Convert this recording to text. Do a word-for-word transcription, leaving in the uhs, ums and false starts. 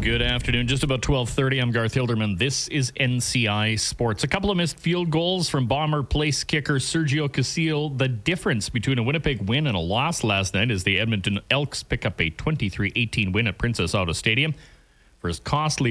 Good afternoon. Just about twelve thirty. I'm Garth Hilderman. This is N C I Sports. A couple of missed field goals from Bomber place kicker Sergio Casillo. The difference between a Winnipeg win and a loss last night is the Edmonton Elks pick up a twenty-three eighteen win at Princess Auto Stadium. First costly